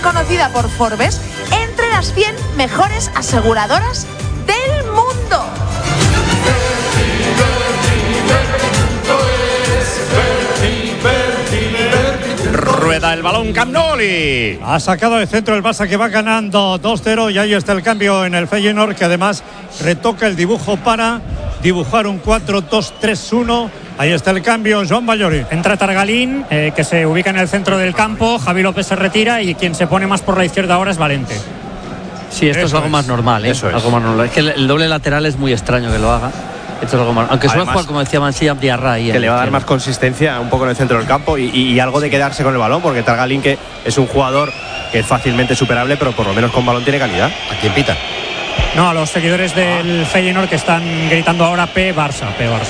reconocida por Forbes entre las 100 mejores aseguradoras del mundo. Rueda el balón Camp Nou. Ha sacado de centro el Barça, que va ganando 2-0, y ahí está el cambio en el Feyenoord, que además retoca el dibujo para dibujar un 4-2-3-1. Ahí está el cambio, Joan Ballori. Entra Targalín, que se ubica en el centro del campo. Javi López se retira y quien se pone más por la izquierda ahora es Valente. Sí, esto es algo más normal, ¿eh? Eso es. Algo más normal. Es que el doble lateral es muy extraño que lo haga. Esto es algo más. Aunque suele jugar, como decía Mansilla, Diarra. Que le va a dar más consistencia un poco en el centro del campo y algo de quedarse con el balón, porque Targalín, que es un jugador que es fácilmente superable, pero por lo menos con balón tiene calidad. ¿A quién pita? No, a los seguidores del Feyenoord, que están gritando ahora P-Barça.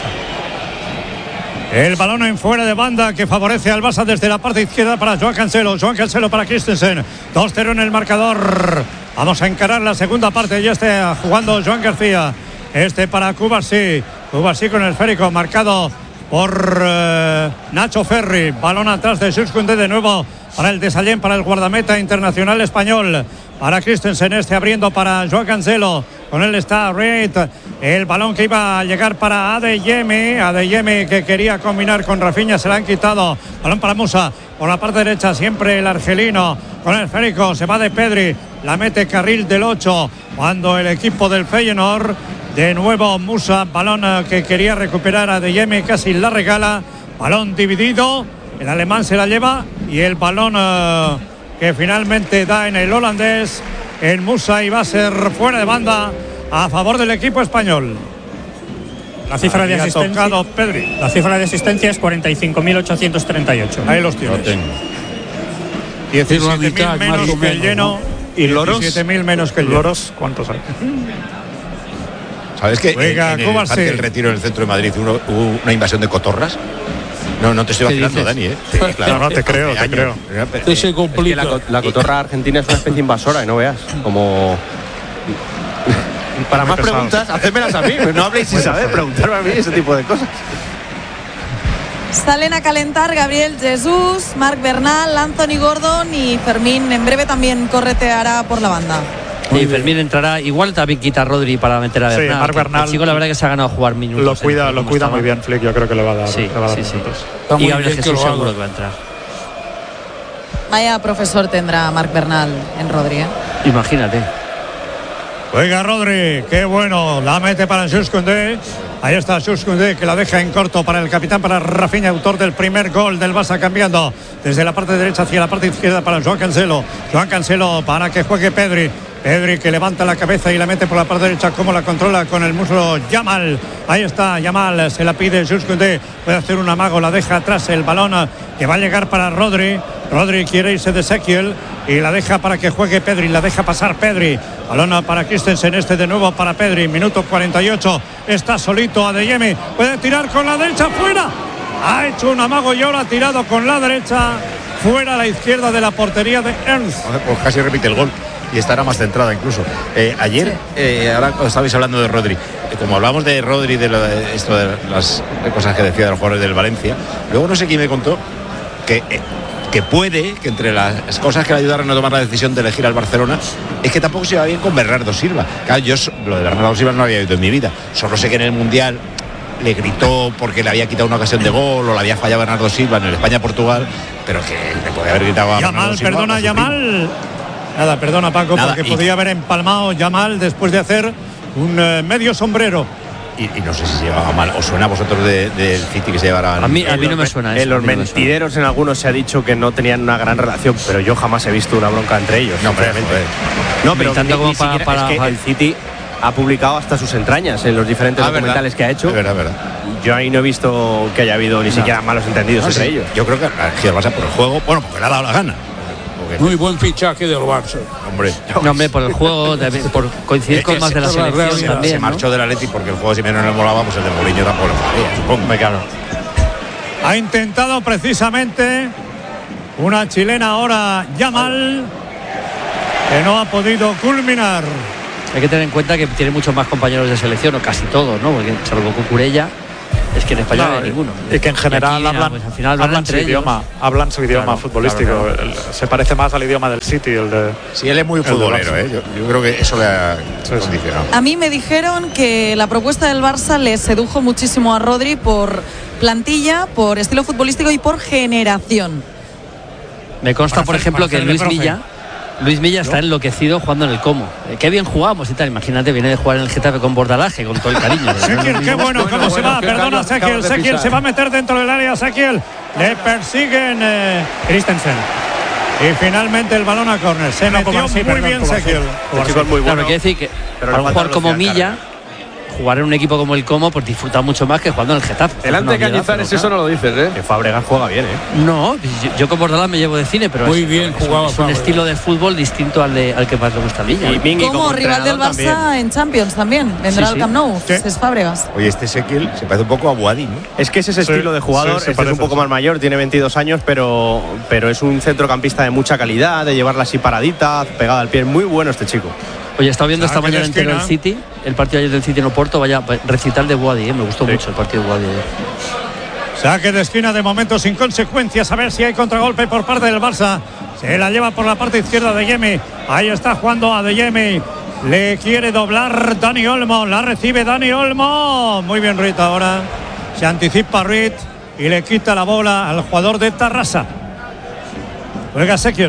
El balón en fuera de banda que favorece al Barça desde la parte izquierda para Joan Cancelo. Joan Cancelo para Christensen. 2-0 en el marcador. Vamos a encarar la segunda parte. Ya está jugando Joan García. Para Cubarsí. Cubarsí con el esférico marcado por Nacho Ferri. Balón atrás de Jules Koundé de nuevo para el Desallén, para el guardameta internacional español. Para Christensen, abriendo para Joan Cancelo. Con él está Reid. El balón que iba a llegar para Adeyemi, que quería combinar con Rafinha, se la han quitado. Balón para Musa, por la parte derecha siempre el argelino. Con el esférico se va de Pedri, la mete carril del 8. Cuando el equipo del Feyenoord, de nuevo Musa, balón que quería recuperar a Adeyemi, casi la regala. Balón dividido, el alemán se la lleva y el balón que finalmente da en el holandés, en Musa, y va a ser fuera de banda a favor del equipo español. La cifra de asistencia es 45.838. Ahí los tienes. 17.000 menos que el lleno. ¿Y Loros? 17.000 menos que el lleno. ¿Loros cuántos hay? ¿Sabes que en el Parque del Retiro, en el centro de Madrid, hubo una invasión de cotorras? No te estoy vacilando, Dani, ¿eh? Sí, claro. No, te creo. Se complica. Es que la cotorra argentina es una especie invasora, y no veas. Como... Para más preguntas, hacérmelas a mí. No habléis sin saber, preguntarme a mí ese tipo de cosas. Salen a calentar Gabriel Jesús, Marc Bernal, Anthony Gordon y Fermín. En breve también correteará por la banda. Y Fermín entrará, igual también quita a Rodri para meter a Bernal. Sí, Marc Bernal. El chico, la verdad, que se ha ganado jugar minutos. Lo cuida muy bien Flick, yo creo que le va a dar. Sí. Minutos. Y Gabriel Jesús seguro que va a entrar. Vaya profesor tendrá Marc Bernal en Rodri, ¿eh? Imagínate. Juega Rodri, qué bueno, la mete para Jules Koundé. Ahí está Jules Koundé, que la deja en corto para el capitán, para Rafinha, autor del primer gol del Barça, cambiando desde la parte derecha hacia la parte izquierda para Joan Cancelo. Joan Cancelo para que juegue Pedri, que levanta la cabeza y la mete por la parte derecha, como la controla con el muslo Yamal. Ahí está Yamal, se la pide Jules Koundé, puede hacer un amago, la deja atrás el balón que va a llegar para Rodri. Rodri quiere irse de Ezequiel y la deja para que juegue Pedri, la deja pasar Pedri. Balón para Christensen, de nuevo para Pedri, minuto 48, está solito Adeyemi, puede tirar con la derecha, fuera. Ha hecho un amago y ahora ha tirado con la derecha, fuera a la izquierda de la portería de Ernst. Pues casi repite el gol y estará más centrada incluso. Ayer, ahora estabais hablando de Rodri, como hablamos de Rodri, de esto de las cosas que decía de los jugadores del Valencia, luego no sé quién me contó que puede, que entre las cosas que le ayudaron a tomar la decisión de elegir al Barcelona, es que tampoco se iba bien con Bernardo Silva. Claro, yo lo de Bernardo Silva no lo había oído en mi vida, solo sé que en el Mundial le gritó porque le había quitado una ocasión de gol o le había fallado Bernardo Silva en el España-Portugal, pero que le podía haber gritado a Bernardo Silva. Perdona, Yamal. Nada, perdona, Paco, porque podía haber empalmado Yamal después de hacer un medio sombrero. Y no sé si se llevaba mal. ¿Os suena a vosotros del City que se llevara? A mí no me suena eso. En los mentideros, en algunos se ha dicho que no tenían una gran relación, pero yo jamás he visto una bronca entre ellos. No, obviamente. No, pero ni siquiera, es que el City ha publicado hasta sus entrañas en los diferentes documentales que ha hecho. Es verdad. Yo ahí no he visto que haya habido ni siquiera malos entendidos entre ellos. Yo creo que el Barça por el juego, bueno, porque le ha dado la gana. Muy buen fichaje del Barça. Hombre, por el juego, por coincidir con más de la selección también. Se marchó del Atleti porque el juego, si menos no le molaba, pues el de Mourinho tampoco le molaría, supongo. Claro. Ha intentado precisamente una chilena ahora, Yamal, que no ha podido culminar. Hay que tener en cuenta que tiene muchos más compañeros de selección, o casi todos, ¿no? Porque salvo Cucurella, Es que en español no hay ninguno. Y que en general aquí, hablan, pues, al final hablan su idioma futbolístico. Claro. Se parece más al idioma del City, el de. Sí, él es muy futbolero, yo creo que eso le ha condicionado. A mí me dijeron que la propuesta del Barça le sedujo muchísimo a Rodri por plantilla, por estilo futbolístico y por generación. Me consta, por ejemplo, que Luis Milla está enloquecido jugando en el Como. Qué bien jugamos y tal. Imagínate, viene de jugar en el Getafe con Bordalaje, con todo el cariño. Sekiel, qué bueno, cómo se va. Perdona, Sekiel se va a meter dentro del área. Sekiel, le persiguen Christensen. Y finalmente el balón a córner. Se metió muy bien Sekiel. Muy bueno. Claro, quiere decir que para un jugador como Milla, jugar en un equipo como el Como, pues disfruta mucho más que jugando en el Getafe. Delante de Cañizares eso no lo dices, Que Fábregas juega bien, No, yo con Bordalás me llevo de cine, pero muy bien jugado. Es un estilo de fútbol distinto al que más le gusta a Milla. Y como rival del Barça también. En Champions también, vendrá al Camp Nou, es Fábregas. Oye, este Sekiel se parece un poco a Boadí, ¿no? Es que es ese estilo de jugador, es un poco más mayor, tiene 22 años, pero es un centrocampista de mucha calidad, de llevarla así paradita, pegada al pie. Muy bueno este chico. Oye, he estado viendo esta mañana entero el City, el partido ayer del City en Oporto, vaya recital de Boadí, me gustó mucho el partido de Boadí ayer. Saque de esquina de momento sin consecuencias, a ver si hay contragolpe por parte del Barça. Se la lleva por la parte izquierda de Yemi, ahí está jugando a De Yemi, le quiere doblar Dani Olmo, la recibe Dani Olmo, muy bien Ruiz ahora, se anticipa Ruiz y le quita la bola al jugador de Tarrasa. Juega Sekiel.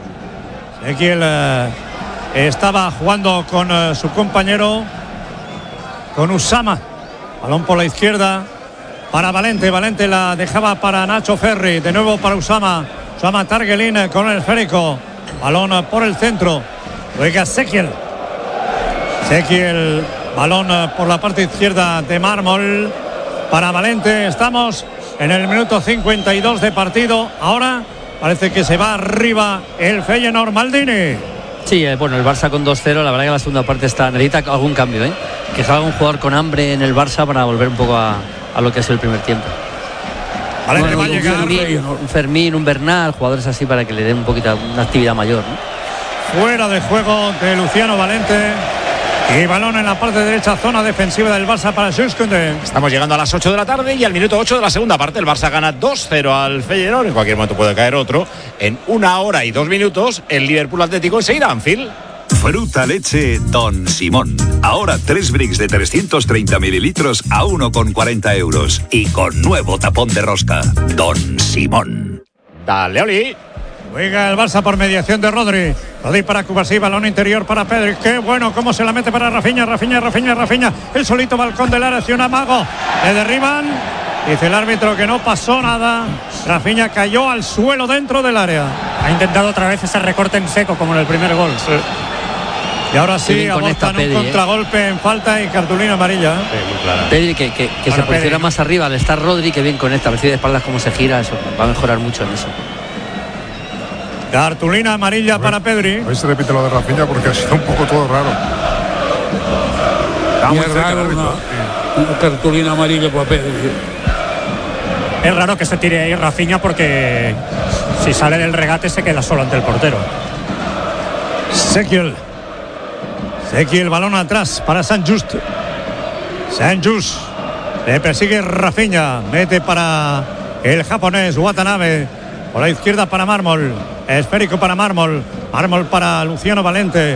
Estaba jugando con su compañero, con Usama. Balón por la izquierda para Valente. Valente la dejaba para Nacho Ferri. De nuevo para Usama. Usama Targelin con el esférico. Balón por el centro. Juega Sekiel. Balón por la parte izquierda de Mármol para Valente. Estamos en el minuto 52 de partido. Ahora parece que se va arriba el Feyenoord. Maldini. Sí, bueno, el Barça con 2-0, la verdad que la segunda parte necesita algún cambio, que salga un jugador con hambre en el Barça para volver un poco a lo que es el primer tiempo. Valente va a llegar. Un Fermín, un Bernal, jugadores así para que le den un poquito una actividad mayor, Fuera de juego de Luciano Valente. Y balón en la parte derecha, zona defensiva del Barça para Jules Koundé. Estamos llegando a las 8 de la tarde y al minuto 8 de la segunda parte el Barça gana 2-0 al Feyenoord. En cualquier momento puede caer otro. En 1 hora y 2 minutos el Liverpool Atlético enseguida Anfield. Fruta leche Don Simón. Ahora 3 bricks de 330 mililitros a 1,40 euros. Y con nuevo tapón de rosca. Don Simón. Dale, Oli. Juega el Barça por mediación de Rodri. Rodri para Cubarsí, balón interior para Pedri. Qué bueno, cómo se la mete para Rafinha. El solito balcón del área hacia un amago. Le derriban. Dice el árbitro que no pasó nada. Rafinha cayó al suelo dentro del área. Ha intentado otra vez ese recorte en seco como en el primer gol. Sí. Y ahora sí, abortan un contragolpe en falta y cartulina amarilla. Muy clara. Pedri que se posiciona más arriba al estar Rodri, que bien conecta. A ver si de espaldas cómo se gira, eso va a mejorar mucho en eso. Cartulina amarilla para Pedri. Ahí se repite lo de Rafinha porque ha sido un poco todo raro. Y es raro una cartulina amarilla para Pedri. Es raro que se tire ahí Rafinha porque si sale del regate se queda solo ante el portero. Sekiel, balón atrás para Sant Just. Le persigue Rafinha. Mete para el japonés Watanabe. Por la izquierda para Mármol. Esférico para Mármol. Mármol para Luciano Valente.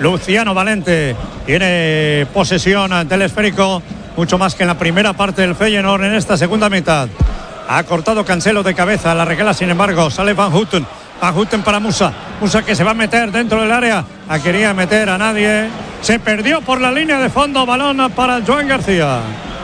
Tiene posesión del esférico. Mucho más que en la primera parte del Feyenoord en esta segunda mitad. Ha cortado Cancelo de cabeza. La regala, sin embargo. Sale Van Houten. Van Houten para Musa. Musa que se va a meter dentro del área. Quería meter a nadie. Se perdió por la línea de fondo. Balón para Joan García.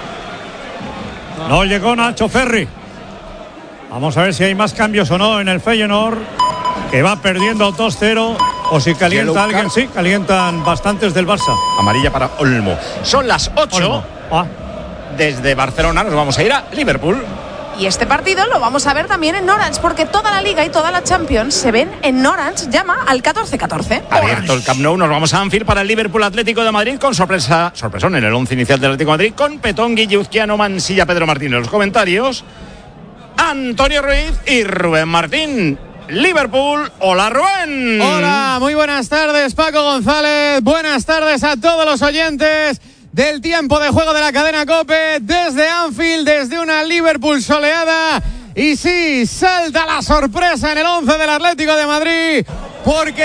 No llegó Nacho Ferri. Vamos a ver si hay más cambios o no en el Feyenoord, que va perdiendo 2-0. O si calienta alguien. Sí, calientan bastantes del Barça. Amarilla para Olmo. Son las 8. Desde Barcelona nos vamos a ir a Liverpool. Y este partido lo vamos a ver también en Orange, porque toda la Liga y toda la Champions se ven en Orange. Llama al 1414. Abierto el Camp Nou, nos vamos a Anfield para el Liverpool Atlético de Madrid con sorpresón en el 11 inicial del Atlético de Madrid con Petón, Guilluzquiano, Mansilla, Pedro Martín en los comentarios. Antonio Ruiz y Rubén Martín. Liverpool, hola Rubén. Hola, muy buenas tardes Paco González, buenas tardes a todos los oyentes del tiempo de juego de la cadena COPE desde Anfield, desde una Liverpool soleada. Y sí, salta la sorpresa en el 11 del Atlético de Madrid, porque